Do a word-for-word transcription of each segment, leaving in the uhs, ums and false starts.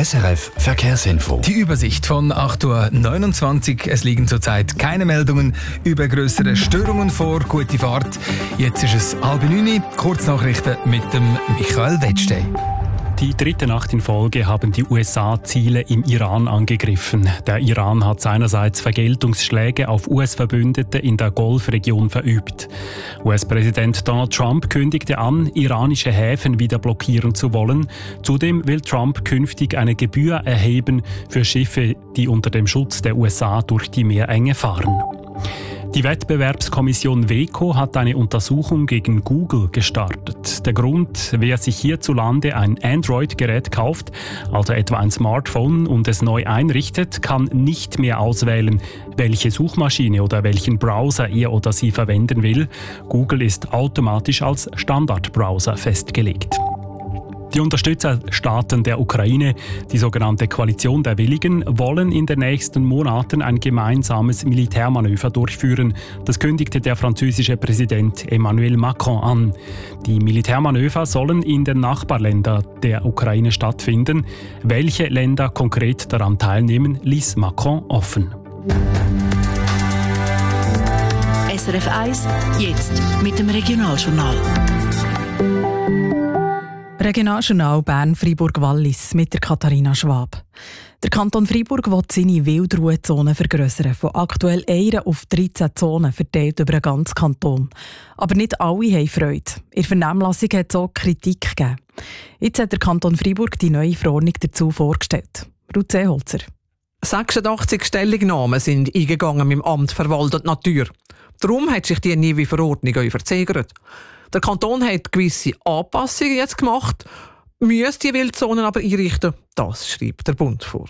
S R F Verkehrsinfo. Die Übersicht von acht Uhr neunundzwanzig. Es liegen zurzeit keine Meldungen über größere Störungen vor. Gute Fahrt. Jetzt ist es halb neun. Kurznachrichten mit dem Michael Wettstein. Die dritte Nacht in Folge haben die U S A Ziele im Iran angegriffen. Der Iran hat seinerseits Vergeltungsschläge auf U S-Verbündete in der Golfregion verübt. U S-Präsident Donald Trump kündigte an, iranische Häfen wieder blockieren zu wollen. Zudem will Trump künftig eine Gebühr erheben für Schiffe, die unter dem Schutz der U S A durch die Meerenge fahren. Die Wettbewerbskommission WECO hat eine Untersuchung gegen Google gestartet. Der Grund, wer sich hierzulande ein Android-Gerät kauft, also etwa ein Smartphone, und es neu einrichtet, kann nicht mehr auswählen, welche Suchmaschine oder welchen Browser er oder sie verwenden will. Google ist automatisch als Standardbrowser festgelegt. Die Unterstützerstaaten der Ukraine, die sogenannte Koalition der Willigen, wollen in den nächsten Monaten ein gemeinsames Militärmanöver durchführen. Das kündigte der französische Präsident Emmanuel Macron an. Die Militärmanöver sollen in den Nachbarländern der Ukraine stattfinden. Welche Länder konkret daran teilnehmen, ließ Macron offen. S R F eins, jetzt mit dem Regionaljournal. Regionaljournal Bern-Freiburg-Wallis mit der Katharina Schwab. Der Kanton Freiburg will seine Wildruhezonen vergrössern, von aktuell einer auf dreizehn Zonen verteilt über den ganzen Kanton. Aber nicht alle haben Freude. In der Vernehmlassung hat es auch Kritik gegeben. Jetzt hat der Kanton Freiburg die neue Verordnung dazu vorgestellt. Ruth Seeholzer. sechsundachtzig Stellungnahmen sind eingegangen im Amt Verwaltung und Natur. Darum hat sich die neue Verordnung auch verzögert. Der Kanton hat gewisse Anpassungen jetzt gemacht, müsste die Wildzonen aber einrichten. Das schreibt der Bund vor.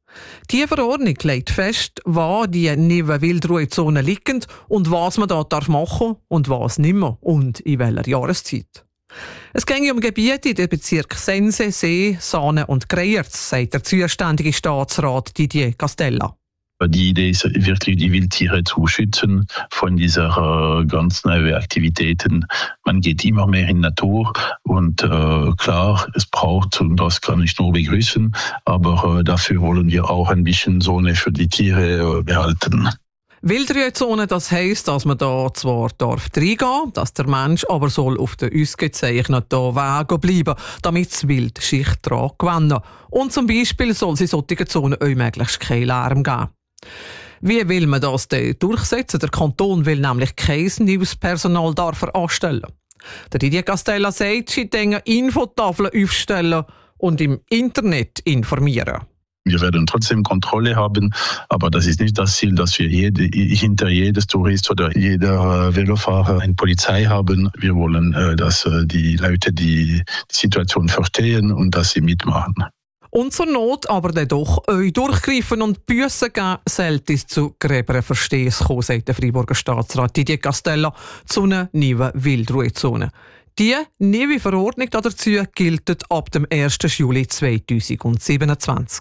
Die Verordnung legt fest, wo die neuen Wildruhezonen liegen und was man da darf machen und was nicht mehr und in welcher Jahreszeit. Es geht um Gebiete in den Bezirken Sense, See, Sahne und Greyerz, sagt der zuständige Staatsrat Didier Castella. Die Idee ist wirklich, die Wildtiere zu schützen von dieser äh, ganz neuen Aktivitäten. Man geht immer mehr in Natur und äh, klar, es braucht, und das kann ich nur begrüßen, aber äh, dafür wollen wir auch ein bisschen Zone für die Tiere äh, behalten. Wildruhezone, das heisst, dass man da zwar darf reingehen, dass der Mensch aber soll auf den uns gezeichneten Wegen bleiben, damit das Wild sich daran gewöhnen. Und zum Beispiel soll es in solchen Zonen auch möglichst kein Lärm geben. Wie will man das denn durchsetzen? Der Kanton will nämlich kein neues Personal anstellen. Der Didier Castella sagt, sie denken Infotafeln aufstellen und im Internet informieren. Wir werden trotzdem Kontrolle haben, aber das ist nicht das Ziel, dass wir jede, hinter jedes Tourist oder jeder Velofahrer eine Polizei haben. Wir wollen, dass die Leute die Situation verstehen und dass sie mitmachen. Und zur Not aber dann doch euch durchgreifen und Büssen geben, sollte es zu gröberen Verstehens kommen, sagt der Freiburger Staatsrat Didier Castella zu einer neuen Wildruhezone. Die neue Verordnung dazu gilt ab dem ersten Juli zweitausendsiebenundzwanzig.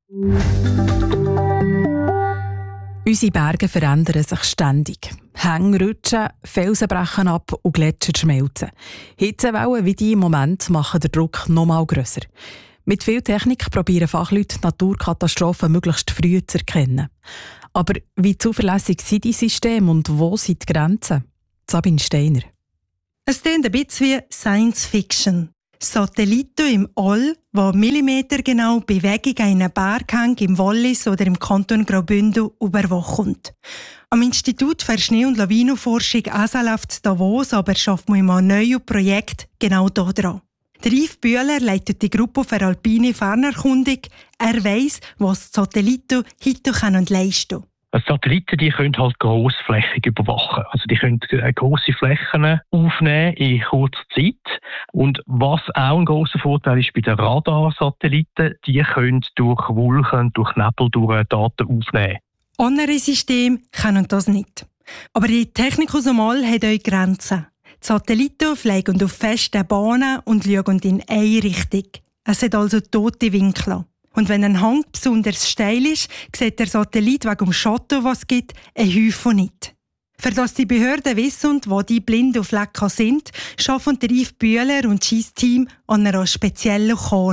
Unsere Berge verändern sich ständig. Hänge rutschen, Felsen brechen ab und Gletscher schmelzen. Hitzewellen wie die im Moment machen den Druck noch mal grösser. Mit viel Technik probieren Fachleute Naturkatastrophen möglichst früh zu erkennen. Aber wie zuverlässig sind die Systeme und wo sind die Grenzen? Sabine Steiner. Es klingt ein bisschen wie Science Fiction. Satelliten im All, die millimetergenau Bewegung einer Berghang im Wallis oder im Kanton Graubünden überwachen. Am Institut für Schnee- und Lawinenforschung E S A läuft in Davos, aber schafft man immer ein neues Projekt genau hier dran. Der Yves Bühler leitet die Gruppe für alpine Fernerkundung. Er weiss, was die Satelliten heute können leisten können. Also Satelliten, die können halt grossflächig überwachen. Also die können grosse Flächen aufnehmen in kurzer Zeit. Und was auch ein grosser Vorteil ist bei den Radarsatelliten, die können durch Wolken, durch Nebel, durch Daten aufnehmen. Andere Systeme können das nicht. Aber die Technik aus dem All hat auch Grenzen. Die Satelliten fliegen auf festen Bahnen und schauen in eine Richtung. Es hat also tote Winkel. Und wenn ein Hang besonders steil ist, sieht der Satellit wegen dem Schatten, was es gibt, einen Haufen nicht. Für das die Behörden wissen, wo die blinden Flecken sind, arbeiten der Yves Bühler und sein Team an einer speziellen Karte.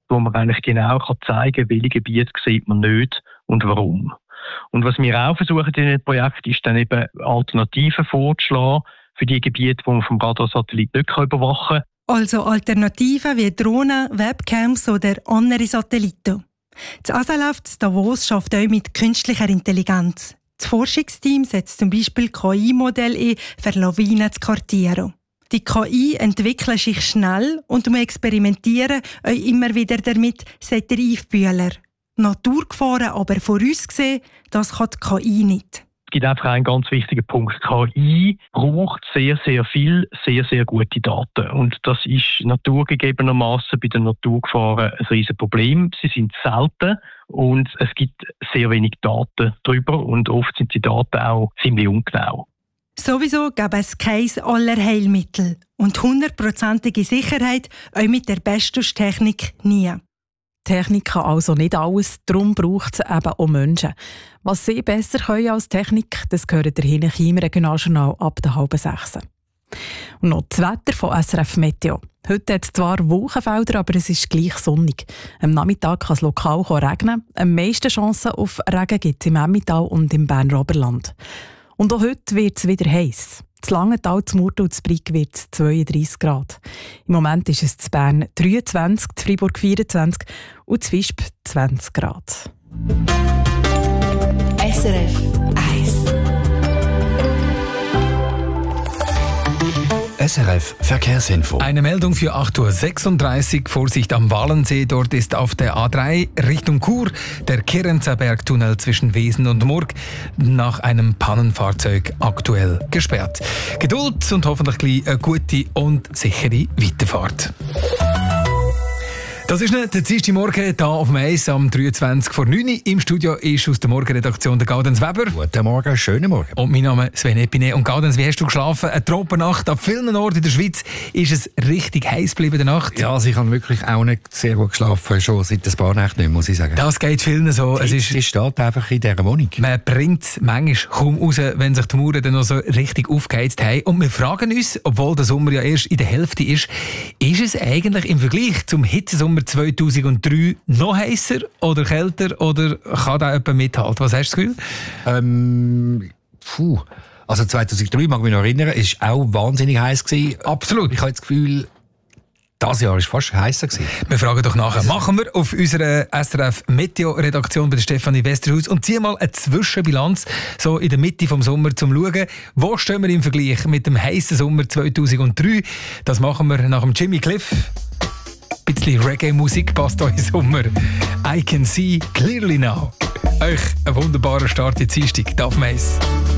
wo man eigentlich genau kann zeigen kann, welche Gebiete sieht man nicht und warum. Und was wir auch versuchen in dem Projekt, ist dann eben Alternativen vorzuschlagen für die Gebiete, die man vom Radarsatellit nicht überwachen kann. Also Alternativen wie Drohnen, Webcams oder andere Satelliten. Das A S A L F in Davos schafft auch mit künstlicher Intelligenz. Das Forschungsteam setzt zum Beispiel K I-Modelle ein, für Lawinen zu kartieren. Die K I entwickelt sich schnell und wir experimentieren auch immer wieder damit, sagt der Yves Bühler. Naturgefahren aber vorausgesehen, das kann die K I nicht. Es gibt einfach einen ganz wichtigen Punkt. K I braucht sehr, sehr viel, sehr, sehr gute Daten. Und das ist naturgegebenermaßen bei den Naturgefahren ein riesen Problem. Sie sind selten und es gibt sehr wenig Daten darüber und oft sind die Daten auch ziemlich ungenau. Sowieso gäbe es kein aller Heilmittel und hundertprozentige Sicherheit auch mit der besten Technik nie. Technik kann also nicht alles, darum braucht es eben auch Menschen. Was sie besser können als Technik, das gehört ihr hier im Regionaljournal ab der halben sechs. Und noch das Wetter von S R F Meteo. Heute hat es zwar Wolkenfelder, aber es ist gleich sonnig. Am Nachmittag kann es lokal regnen. Am meisten Chancen auf Regen gibt es im Emmental und im Berner Oberland. Und auch heute wird es wieder heiß. In Langenthal, in Murten und in Brig wird es zweiunddreissig Grad. Im Moment ist es in Bern dreiundzwanzig, in Freiburg vierundzwanzig und in Visp zwanzig Grad. S R F eins. S R F Verkehrsinfo. Eine Meldung für acht Uhr sechsunddreißig. Vorsicht am Walensee. Dort ist auf der A drei Richtung Chur der Kerenzer Bergtunnel zwischen Wesen und Murg nach einem Pannenfahrzeug aktuell gesperrt. Geduld und hoffentlich gleich eine gute und sichere Weiterfahrt. Das ist nicht der Dienstag Morgen hier auf dem Eis am dreiundzwanzig vor neun Uhr. Im Studio ist aus der Morgenredaktion der Gaudenz Weber. Guten Morgen, schönen Morgen. Und mein Name ist Sven Epine. Und Gaudenz, wie hast du geschlafen? Eine Tropennacht. An vielen Orten in der Schweiz ist es richtig heiß geblieben in der Nacht. Ja, also ich habe wirklich auch nicht sehr gut geschlafen, schon seit ein paar Nächten nicht, muss ich sagen. Das geht vielen so. Es ist, es steht einfach in dieser Wohnung. Man bringt es manchmal kaum raus, wenn sich die Mauern dann noch so richtig aufgeheizt haben. Und wir fragen uns, obwohl der Sommer ja erst in der Hälfte ist, ist es eigentlich im Vergleich zum Hitzesommer zweitausenddrei noch heißer oder kälter oder kann da jemand mithalten? Was hast du das Gefühl? Ähm, puh. Also zweitausenddrei, mag ich mich noch erinnern, es war auch wahnsinnig heiß gewesen. Absolut. Ich habe das Gefühl, das Jahr war fast heißer gewesen. Wir fragen doch nachher. Machen wir auf unserer S R F Meteo-Redaktion bei der Stefanie Westerhaus und ziehen mal eine Zwischenbilanz so in der Mitte des Sommers, um zu schauen, wo stehen wir im Vergleich mit dem heißen Sommer zweitausenddrei. Das machen wir nach dem Jimmy Cliff. Ein bisschen Reggae-Musik passt euch im Sommer. I can see clearly now. Euch einen wunderbaren Start in die Dienstag. Darf man es?